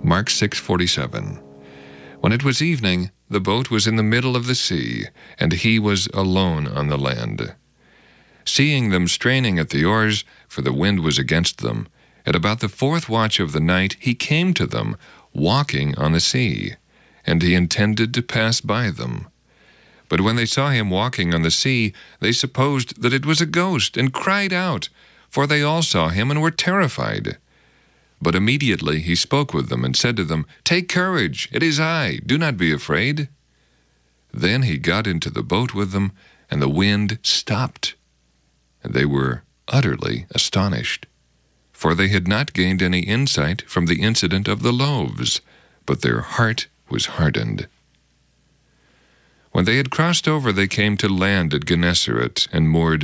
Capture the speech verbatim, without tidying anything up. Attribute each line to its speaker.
Speaker 1: Mark six forty-seven. When it was evening, the boat was in the middle of the sea, and he was alone on the land. Seeing them straining at the oars, for the wind was against them, at about the fourth watch of the night he came to them, walking on the sea, and he intended to pass by them. But when they saw him walking on the sea, they supposed that it was a ghost, and cried out, for they all saw him and were terrified. But immediately he spoke with them and said to them, "Take courage, it is I, do not be afraid." Then he got into the boat with them, and the wind stopped. And they were utterly astonished, for they had not gained any insight from the incident of the loaves, but their heart was hardened. When they had crossed over, they came to land at Gennesaret and moored